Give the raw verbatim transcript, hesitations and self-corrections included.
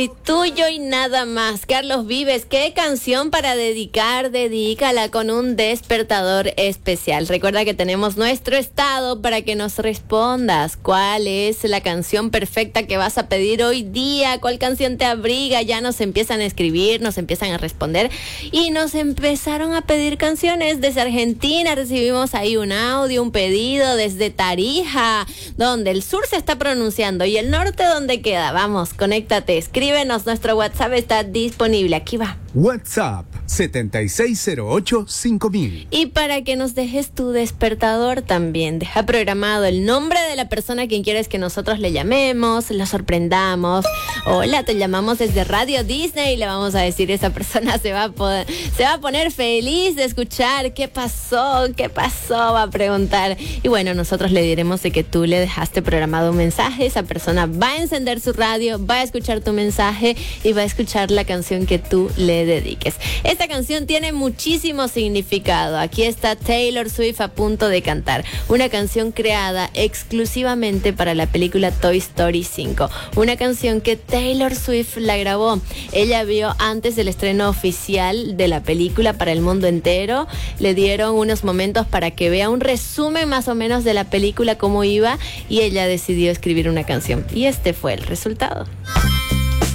y tuyo y nada más. Carlos Vives, ¿qué canción para dedicar? Dedícala con un despertador especial. Recuerda que tenemos nuestro estado para que nos respondas cuál es la canción perfecta que vas a pedir hoy día, cuál canción te abriga. Ya nos empiezan a escribir, nos empiezan a responder y nos empezaron a pedir canciones desde Argentina. Recibimos ahí un audio, un pedido desde Tarija, donde el sur se está pronunciando y el norte donde queda. Vamos, conéctate, escríbenos, nuestro WhatsApp está disponible, aquí va. WhatsApp setenta y seis cero ocho cinco mil. Y para que nos dejes tu despertador también, deja programado el nombre de la persona a quien quieres que nosotros le llamemos, la sorprendamos. Hola, te llamamos desde Radio Disney y le vamos a decir, esa persona se va a poder, se va a poner feliz de escuchar qué pasó, qué pasó, va a preguntar. Y bueno, nosotros le diremos de que tú le dejaste programado un mensaje, esa persona va a encender su radio, va a escuchar tu mensaje y va a escuchar la canción que tú le dediques. Esta canción tiene muchísimo significado. Aquí está Taylor Swift a punto de cantar. Una canción creada exclusivamente para la película Toy Story cinco. Una canción que Taylor Swift la grabó. Ella vio antes del estreno oficial de la película para el mundo entero. Le dieron unos momentos para que vea un resumen más o menos de la película, cómo iba, y ella decidió escribir una canción. Y este fue el resultado.